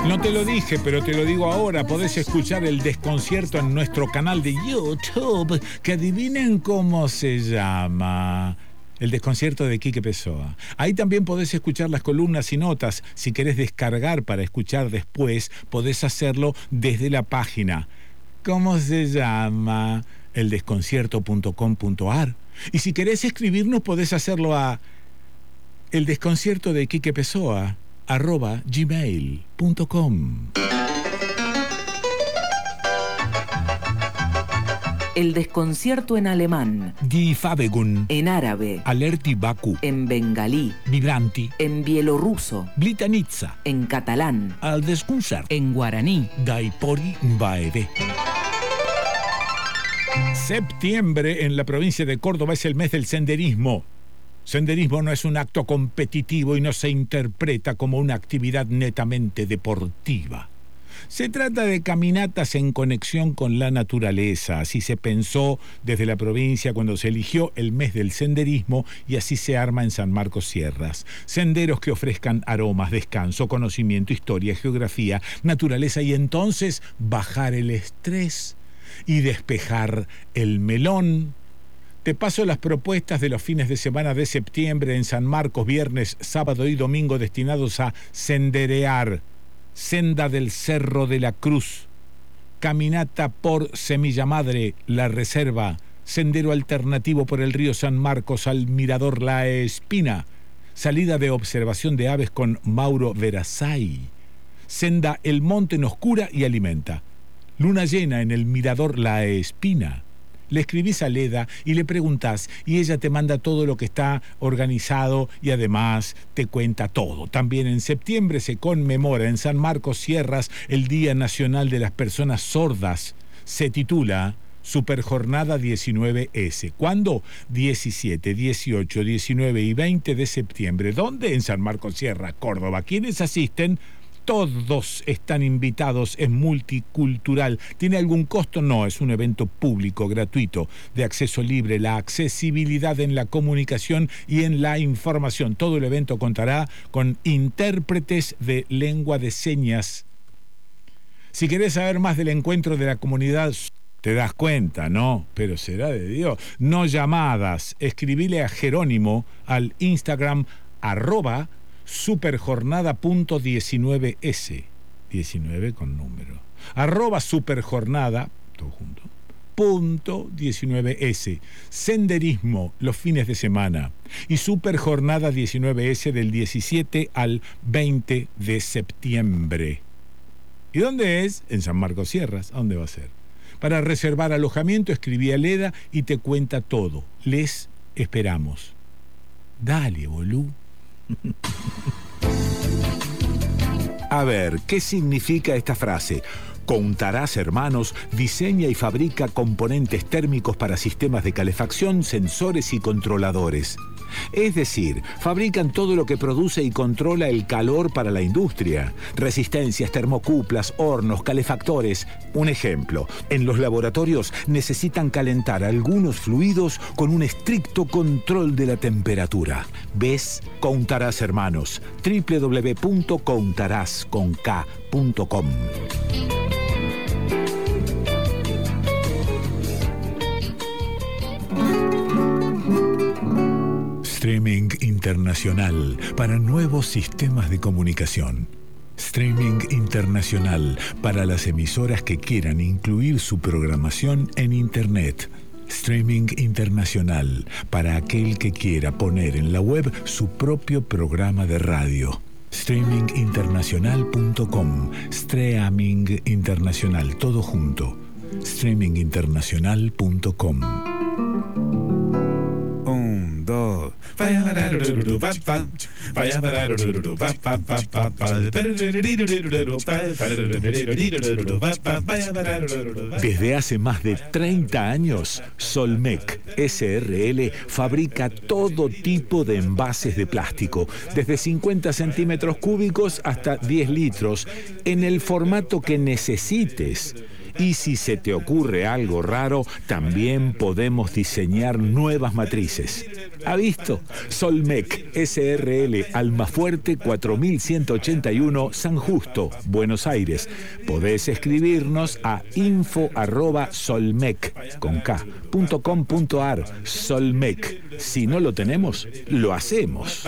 No te lo dije, pero te lo digo ahora. Podés escuchar el desconcierto en nuestro canal de YouTube, que adivinen cómo se llama. El desconcierto de Quique Pessoa. Ahí también podés escuchar las columnas y notas. Si querés descargar para escuchar después, podés hacerlo desde la página. ¿Cómo se llama? eldesconcierto.com.ar. Y si querés escribirnos, podés hacerlo a eldesconciertodequiquepesoa@gmail.com. El desconcierto en alemán. Die Fabegun. En árabe. Alerti Baku. En bengalí. Vibranti. En bielorruso. Blitanitza. En catalán. Al desconcert. En guaraní. Daipori Baebe. Septiembre en la provincia de Córdoba es el mes del senderismo. Senderismo no es un acto competitivo y no se interpreta como una actividad netamente deportiva. Se trata de caminatas en conexión con la naturaleza. Así se pensó desde la provincia cuando se eligió el mes del senderismo y así se arma en San Marcos Sierras. Senderos que ofrezcan aromas, descanso, conocimiento, historia, geografía, naturaleza y entonces bajar el estrés y despejar el melón. Te paso las propuestas de los fines de semana de septiembre en San Marcos, viernes, sábado y domingo destinados a senderear. Senda del Cerro de la Cruz, caminata por Semilla Madre, La Reserva, sendero alternativo por el río San Marcos al Mirador La Espina, salida de observación de aves con Mauro Verasay, senda El Monte nos cura y alimenta, luna llena en el Mirador La Espina. Le escribís a Leda y le preguntás y ella te manda todo lo que está organizado y además te cuenta todo. También en septiembre se conmemora en San Marcos Sierras el Día Nacional de las Personas Sordas. Se titula Superjornada 19S. ¿Cuándo? 17, 18, 19 y 20 de septiembre. ¿Dónde? En San Marcos Sierras, Córdoba. ¿Quiénes asisten? Todos están invitados, es multicultural. ¿Tiene algún costo? No, es un evento público, gratuito, de acceso libre, la accesibilidad en la comunicación y en la información. Todo el evento contará con intérpretes de lengua de señas. Si querés saber más del encuentro de la comunidad, te das cuenta, ¿no? Pero será de Dios. No llamadas. Escribile a Jerónimo al Instagram @superjornada.19s, 19 con número, @superjornada, todo junto, .19s, senderismo los fines de semana y Superjornada 19s del 17 al 20 de septiembre. ¿Y dónde es? En San Marcos Sierras. ¿A dónde va a ser? Para reservar alojamiento escribí a Leda y te cuenta todo. Les esperamos. Dale, bolú. A ver, ¿qué significa esta frase? Contarás Hermanos diseña y fabrica componentes térmicos para sistemas de calefacción, sensores y controladores. Es decir, fabrican todo lo que produce y controla el calor para la industria. Resistencias, termocuplas, hornos, calefactores. Un ejemplo, en los laboratorios necesitan calentar algunos fluidos con un estricto control de la temperatura. ¿Ves? Contarás Hermanos. www.contarás.com. Streaming internacional para nuevos sistemas de comunicación. Streaming internacional para las emisoras que quieran incluir su programación en Internet. Streaming internacional para aquel que quiera poner en la web su propio programa de radio. Streaminginternacional.com. Streaming internacional, todo junto. Streaminginternacional.com. 1, 2. Desde hace más de 30 años, Solmec SRL fabrica todo tipo de envases de plástico, desde 50 centímetros cúbicos hasta 10 litros, en el formato que necesites. Y si se te ocurre algo raro, también podemos diseñar nuevas matrices. ¿Ha visto? Solmec, SRL, Almafuerte 4181, San Justo, Buenos Aires. Podés escribirnos a info@solmec.com.ar. Solmec. Si no lo tenemos, lo hacemos.